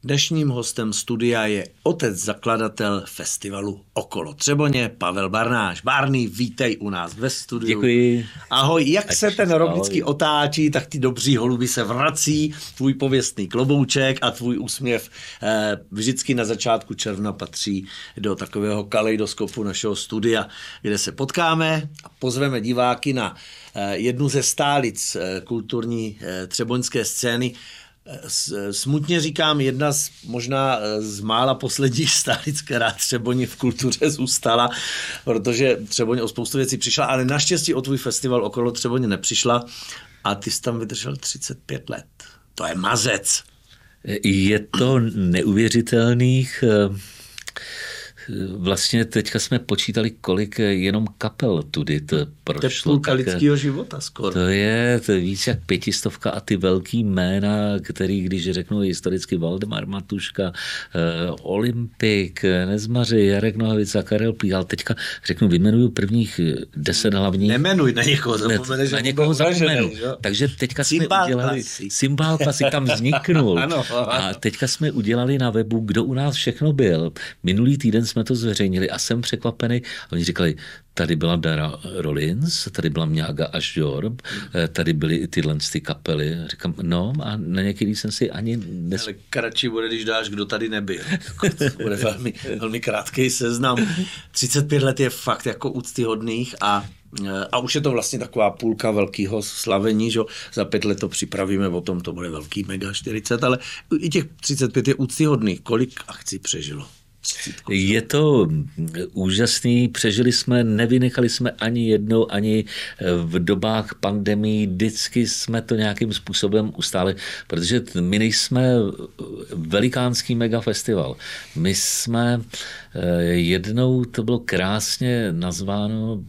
Dnešním hostem studia je otec zakladatel festivalu Okolo Třeboně, Pavel Barnáš. Barný, vítej u nás ve studiu. Děkuji. Ahoj, jak se ten rok vždycky otáčí, tak ty dobří holuby se vrací, tvůj pověstný klobouček a tvůj úsměv vždycky na začátku června patří do takového kaleidoskopu našeho studia, kde se potkáme a pozveme diváky na jednu ze stálic kulturní třeboňské scény. Smutně říkám, jedna z možná z mála posledních stálic, která Třeboni v kultuře zůstala, protože Třeboň o spoustu věcí přišla, ale naštěstí o tvůj festival Okolo Třeboně nepřišla a ty jsi tam vydržel 35 let. To je mazec. Je to neuvěřitelných. Vlastně teďka jsme počítali, kolik jenom kapel tudy to prošlo. To je půlka lidského života skoro. To je víc jak 500 a ty velký jména, který, když řeknu historicky Valdemar Matuška, Olympik, Nezmaři, Jarek Nohavica, Karel Plík, ale teďka řeknu, vyjmenuju prvních 10 hlavních. Nemenuj na někoho, zapomeneš. Na někoho zapomenu. Takže teďka jsme udělali, Cymbál Klasik tam vzniknul. Ano. A teďka jsme udělali na webu, kdo u nás všechno byl. Minulý týden jsme to zveřejnili a jsem překvapený. Oni říkali, tady byla Dara Rollins, tady byla Mňága Ažďor, tady byly i tyhle ty kapely. Říkám, no a na některý jsem si ani... Ale kratší bude, když dáš, kdo tady nebyl. To bude velmi krátký seznam. 35 let je fakt jako úctyhodných a už je to vlastně taková půlka velkého slavení, že za 5 let to připravíme, o tom to bude velký mega 40, ale i těch 35 je úctyhodných. Kolik akcí přežilo? Je to úžasný, přežili jsme, nevynechali jsme ani jednou, ani v dobách pandemii, vždycky jsme to nějakým způsobem ustáli, protože my nejsme velikánský megafestival. My jsme jednou, to bylo krásně nazváno,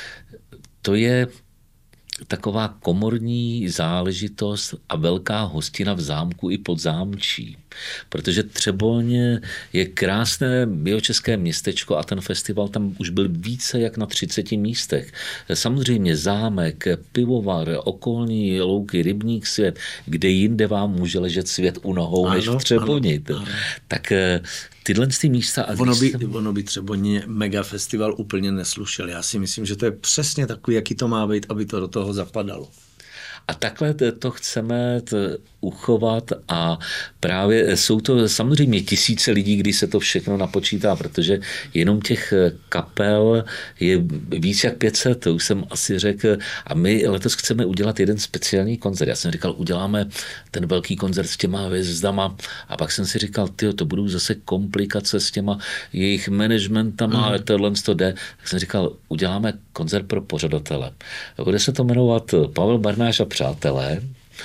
to je taková komorní záležitost a velká hostina v zámku i pod zámčí. Protože Třeboň je krásné jihočeské městečko a ten festival tam už byl více jak na 30 místech. Samozřejmě zámek, pivovar, okolní louky, rybník svět, kde jinde vám může ležet svět u nohou než v Třeboni. Ano. Tak tyhle místa... Ono by Třeboň mega festival úplně neslušel. Já si myslím, že to je přesně takový, jaký to má být, aby to do toho zapadalo. A takhle to chceme uchovat a právě jsou to samozřejmě tisíce lidí, když se to všechno napočítá, protože jenom těch kapel je víc jak 500, to už jsem asi řekl, a my letos chceme udělat jeden speciální koncert. Já jsem říkal, uděláme ten velký koncert s těma hvězdama a pak jsem si říkal, to budou zase komplikace s těma jejich managementama, ale tohle to jde. Tak jsem říkal, uděláme koncert pro pořadatele. Bude se to jmenovat Pavel Barnáš a přátelé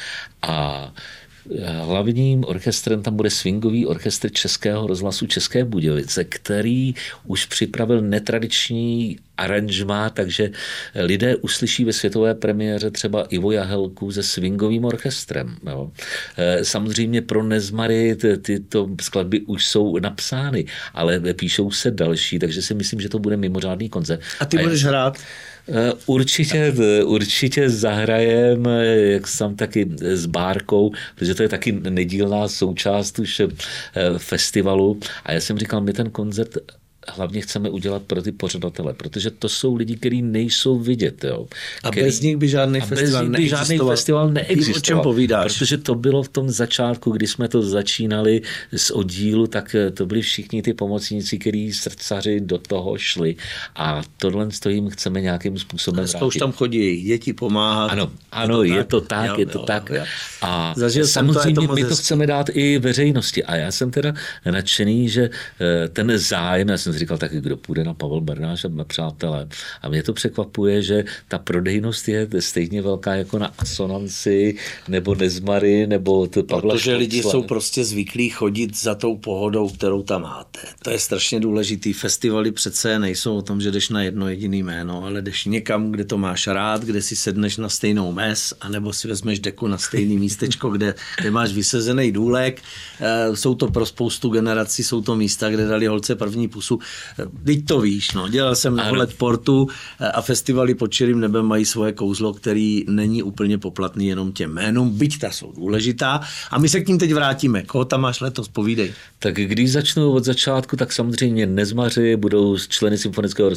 a hlavním orchestrem tam bude swingový orchestr Českého rozhlasu České Budějovice, který už připravil netradiční aranžmá, takže lidé uslyší ve světové premiéře třeba Ivo Jahelku se swingovým orchestrem. Jo. Samozřejmě pro Nezmary tyto skladby už jsou napsány, ale píšou se další, takže si myslím, že to bude mimořádný koncert. A ty budeš hrát? Určitě zahrajem, jak jsem taky s Bárkou, protože to je taky nedílná součást už festivalu. A já jsem říkal, my ten koncert hlavně chceme udělat pro ty pořadatele, protože to jsou lidi, kteří nejsou vidět. Jo. Bez nich by žádný festival neexistoval. O čem povídáš? Protože to bylo v tom začátku, kdy jsme to začínali z oddílu, tak to byli všichni ty pomocníci, kteří srdcaři do toho šli. A tohle jim chceme nějakým způsobem vrátit. Už tam chodí děti pomáhat. Ano, je to tak. A samozřejmě my to chceme dát i veřejnosti. A já jsem teda nadšený, že ten zájem, já jsem si říkal taky, kdo půjde na Pavel Barnáš a přátelé. A mě to překvapuje, že ta prodejnost je stejně velká jako na Asonanci, nebo Nezmary, nebo Pavla Protože Štorcle. lidi jsou prostě zvyklí chodit za tou pohodou, kterou tam máte. To je strašně důležitý. Festivaly přece nejsou o tom, že jdeš na jedno jediné jméno, ale jdeš někam, kde to máš rád, kde si sedneš na stejnou mes, anebo si vezmeš deku na stejný místečko, kde máš vysezený důlek. Jsou to pro spoustu generací, jsou to místa, kde dali holce první pusu. Teď to víš, no. Dělal jsem mnoho let portu a festivaly pod čirým nebem mají svoje kouzlo, který není úplně poplatný jenom těm jménům, byť ta jsou důležitá. A my se k ním teď vrátíme. Koho tam máš letos? Povídej. Tak když začnu od začátku, tak samozřejmě Nezmaři budou členy symfonického